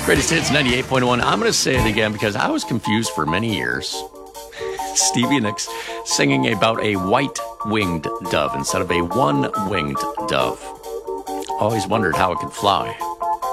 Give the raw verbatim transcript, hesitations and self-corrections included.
Greatest Hits ninety-eight point one. I'm going to say it again because I was confused for many years. Stevie Nicks singing about a white-winged dove instead of a one-winged dove. Always wondered how it could fly.